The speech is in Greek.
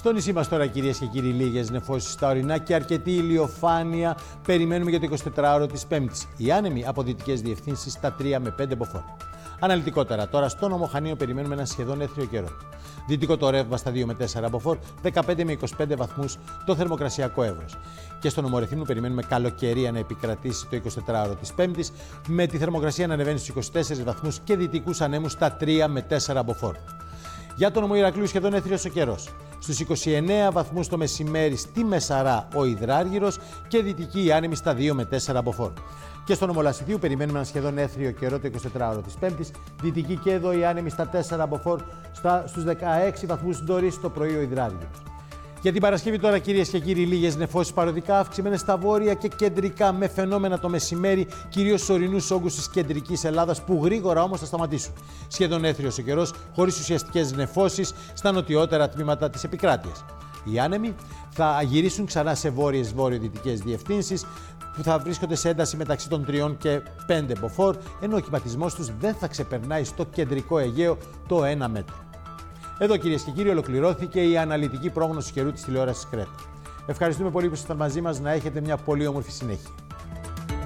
Στο νησί μας τώρα, κυρίες και κύριοι, λίγες νεφώσεις στα ορεινά και αρκετή ηλιοφάνεια περιμένουμε για το 24ωρο της Πέμπτης. Οι άνεμοι από δυτικές διευθύνσεις στα 3 με 5 μποφόρ. Αναλυτικότερα τώρα, στο Νομό Χανίων περιμένουμε ένα σχεδόν έθριο καιρό. Δυτικό το ρεύμα στα 2 με 4 μποφόρ, 15 με 25 βαθμούς το θερμοκρασιακό εύρος. Και στο Νομό Ρεθύμνου περιμένουμε καλοκαιρία να επικρατήσει το 24ωρο της Πέμπτης, με τη θερμοκρασία να ανεβαίνει στους 24 βαθμούς και δυτικούς ανέμους στα 3 με 4 μποφόρ. Για τον Νομό Ηρακλείου σχεδόν έθριος ο καιρός. Στους 29 βαθμούς το μεσημέρι στη Μεσαρά ο Ιδράργυρος και δυτική η άνεμη στα 2 με 4 μποφόρ. Και στον Νομό Λασιθίου περιμένουμε ένα σχεδόν έθριο καιρό το 24ωρο της Πέμπτης. Δυτική και εδώ η άνεμη στα 4 μποφόρ, στους 16 βαθμούς νωρίς το πρωί ο Ιδράργυρος. Για την Παρασκευή τώρα, κυρίες και κύριοι, λίγες νεφώσεις παροδικά αυξημένες στα βόρεια και κεντρικά, με φαινόμενα το μεσημέρι, κυρίως στους ορεινούς όγκους της κεντρικής Ελλάδας, που γρήγορα όμως θα σταματήσουν. Σχεδόν έθριος ο καιρός, χωρίς ουσιαστικές νεφώσεις στα νοτιότερα τμήματα της επικράτειας. Οι άνεμοι θα γυρίσουν ξανά σε βόρειες-βόρειο-δυτικές διευθύνσεις, που θα βρίσκονται σε ένταση μεταξύ των 3 και 5 μποφόρ, ενώ ο κυματισμός τους δεν θα ξεπερνάει στο κεντρικό Αιγαίο το 1 μέτρο. Εδώ, κυρίες και κύριοι, ολοκληρώθηκε η αναλυτική πρόγνωση καιρού της τηλεόρασης Κρέτα. Ευχαριστούμε πολύ που ήσασταν μαζί μας. Να έχετε μια πολύ όμορφη συνέχεια.